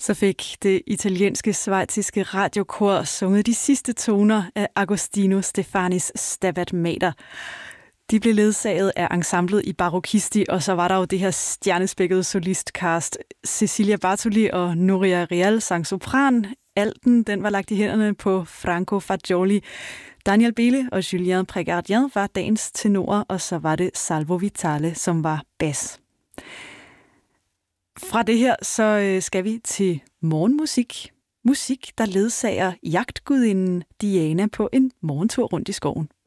Så fik det italienske-schweiziske radiokor sunget de sidste toner af Agostino Stefanis Stabat Mater. De blev ledsaget af ensemblet i Barocchisti, og så var der jo det her stjernespækkede solistcast. Cecilia Bartoli og Nuria Real sang sopran. Alten, den var lagt i hænderne på Franco Fagioli. Daniel Bele og Julien Pregardien var dagens tenorer, og så var det Salvo Vitale, som var bas. Fra det her, så skal vi til morgenmusik. Musik, der ledsager jagtgudinden Diana på en morgentur rundt i skoven.